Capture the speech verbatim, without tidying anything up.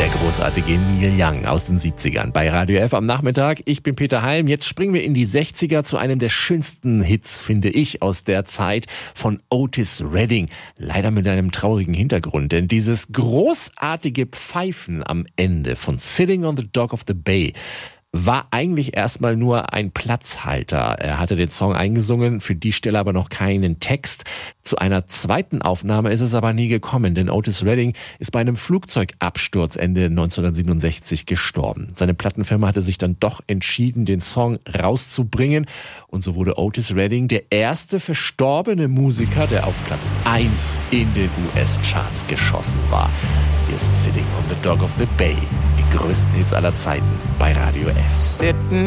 Der großartige Neil Young aus den siebzigern bei Radio F am Nachmittag. Ich bin Peter Heim. Jetzt springen wir in die sechziger zu einem der schönsten Hits, finde ich, aus der Zeit von Otis Redding. Leider mit einem traurigen Hintergrund, denn dieses großartige Pfeifen am Ende von Sitting on the Dock of the Bay war eigentlich erstmal nur ein Platzhalter. Er hatte den Song eingesungen, für die Stelle aber noch keinen Text. Zu einer zweiten Aufnahme ist es aber nie gekommen, denn Otis Redding ist bei einem Flugzeugabsturz Ende neunzehnhundertsiebenundsechzig gestorben. Seine Plattenfirma hatte sich dann doch entschieden, den Song rauszubringen, und so wurde Otis Redding der erste verstorbene Musiker, der auf Platz eins in den U S-Charts geschossen war. Hier ist Sitting on the Dock of the Bay, die größten Hits aller Zeiten bei Radio F. Sitting